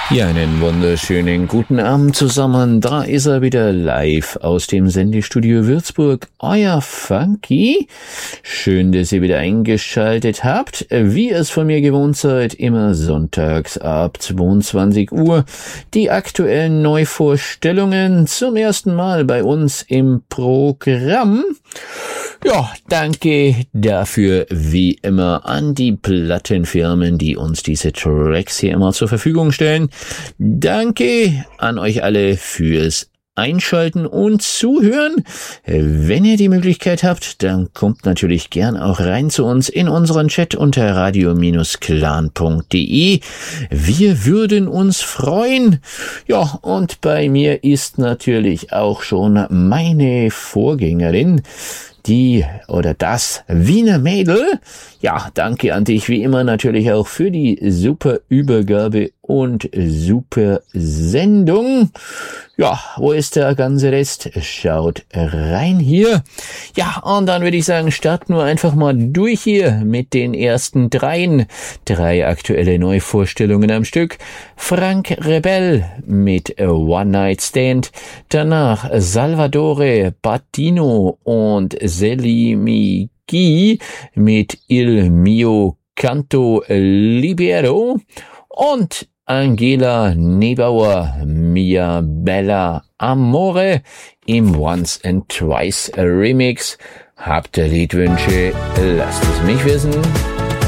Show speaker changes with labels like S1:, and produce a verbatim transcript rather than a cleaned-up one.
S1: Ja, einen wunderschönen guten Abend zusammen. Da ist er wieder live aus dem Sendestudio Würzburg. Euer Funky. Schön, dass ihr wieder eingeschaltet habt. Wie ihr es von mir gewohnt seid, immer sonntags ab zweiundzwanzig Uhr. Die aktuellen Neuvorstellungen zum ersten Mal bei uns im Programm. Ja, danke dafür wie immer an die Plattenfirmen, die uns diese Tracks hier immer zur Verfügung stellen. Danke an euch alle fürs Einschalten und Zuhören. Wenn ihr die Möglichkeit habt, dann kommt natürlich gern auch rein zu uns in unseren Chat unter radio Bindestrich clan punkt de. Wir würden uns freuen. Ja, und bei mir ist natürlich auch schon meine Vorgängerin, die oder das Wiener Mädel. Ja, danke an dich wie immer natürlich auch für die super Übergabe und super Sendung. Ja, wo ist der ganze Rest? Schaut rein hier. Ja, und dann würde ich sagen, starten wir einfach mal durch hier mit den ersten dreien. Drei aktuelle Neuvorstellungen am Stück. Frank Rebel mit One Night Stand. Danach Salvatore Battino und Selimi G mit Il mio canto libero und Angela Nebauer, Mia Bella Amore im Once and Twice Remix. Habt ihr Liedwünsche? Lasst es mich wissen.